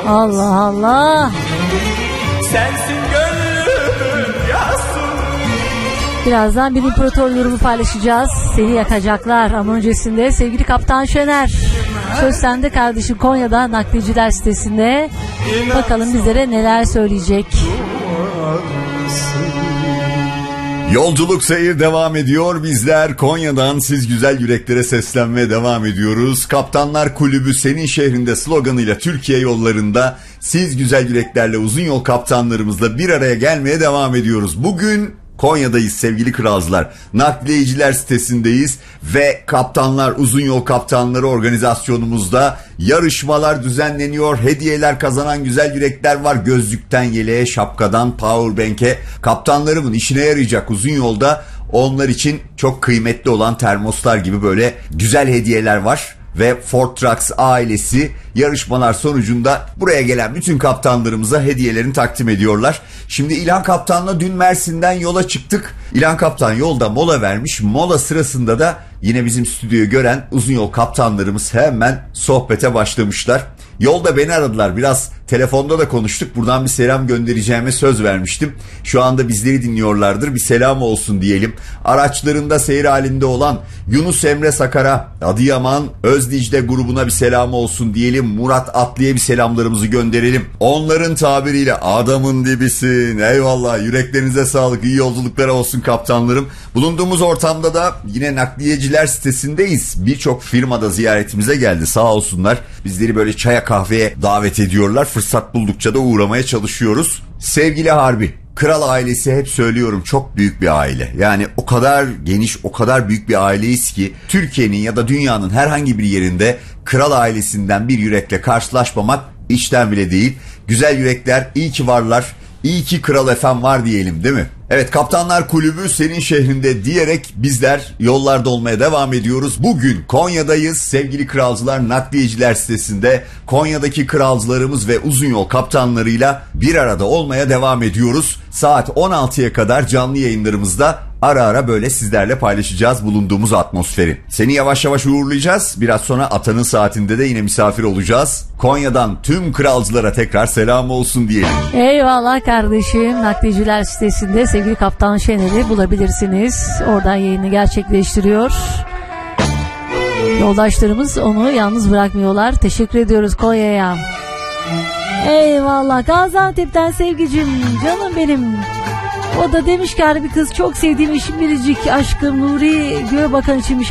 Allah Allah. Sensin gönlüm yasın. Birazdan bir imparator yorumu paylaşacağız. Seni yakacaklar ama öncesinde sevgili Kaptan Şener. Söz sende kardeşim, Konya'da nakliyeciler sitesinde. Bakalım bizlere neler söyleyecek. Yolculuk seyir devam ediyor. Bizler Konya'dan siz güzel yüreklere seslenmeye devam ediyoruz. Kaptanlar Kulübü senin şehrinde sloganıyla Türkiye yollarında siz güzel yüreklerle uzun yol kaptanlarımızla bir araya gelmeye devam ediyoruz. Bugün Konya'dayız sevgili kralcılar. Nakliyeciler sitesindeyiz ve kaptanlar, uzun yol kaptanları organizasyonumuzda yarışmalar düzenleniyor. Hediyeler kazanan güzel yürekler var. Gözlükten yeleğe, şapkadan powerbank'e, kaptanlarımın işine yarayacak uzun yolda onlar için çok kıymetli olan termoslar gibi böyle güzel hediyeler var. Ve Ford Trucks ailesi yarışmalar sonucunda buraya gelen bütün kaptanlarımıza hediyelerini takdim ediyorlar. Şimdi İlhan Kaptan'la dün Mersin'den yola çıktık. İlhan Kaptan yolda mola vermiş. Mola sırasında da yine bizim stüdyoyu gören uzun yol kaptanlarımız hemen sohbete başlamışlar. Yolda beni aradılar. Biraz telefonda da konuştuk. Buradan bir selam göndereceğime söz vermiştim. Şu anda bizleri dinliyorlardır. Bir selam olsun diyelim. Araçlarında seyir halinde olan Yunus Emre Sakar'a, Adıyaman Özdicle grubuna bir selam olsun diyelim. Murat Atlı'ya bir selamlarımızı gönderelim. Onların tabiriyle adamın dibisin. Eyvallah, yüreklerinize sağlık. İyi yolculuklar olsun kaptanlarım. Bulunduğumuz ortamda da yine nakliyeciler sitesindeyiz. Birçok firmada ziyaretimize geldi. Sağ olsunlar. Bizleri böyle çaya kahveye davet ediyorlar. Fırsat buldukça da uğramaya çalışıyoruz. Sevgili Harbi, Kral ailesi hep söylüyorum çok büyük bir aile. Yani o kadar geniş, o kadar büyük bir aileyiz ki Türkiye'nin ya da dünyanın herhangi bir yerinde kral ailesinden bir yürekle karşılaşmamak içten bile değil. Güzel yürekler iyi ki varlar. İyi ki Kral FM var diyelim, değil mi? Evet, Kaptanlar Kulübü senin şehrinde diyerek bizler yollarda olmaya devam ediyoruz. Bugün Konya'dayız sevgili kralcılar, nakliyeciler sitesinde Konya'daki kralcılarımız ve uzun yol kaptanlarıyla bir arada olmaya devam ediyoruz. Saat 16'ya kadar canlı yayınlarımızda ara ara böyle sizlerle paylaşacağız bulunduğumuz atmosferi. Seni yavaş yavaş uğurlayacağız. Biraz sonra Atan'ın saatinde de yine misafir olacağız. Konya'dan tüm kralcılara tekrar selam olsun diyelim. Eyvallah kardeşim. Nakliyeciler sitesinde sevgili Kaptan Şener'i bulabilirsiniz. Oradan yayını gerçekleştiriyor. Yoldaşlarımız onu yalnız bırakmıyorlar. Teşekkür ediyoruz Konya'ya. Eyvallah. Gaziantep'ten sevgicim, canım benim. O da demiş ki bir kız çok sevdiğim eşim biricik aşkım Nuri Göğebakan içinmiş.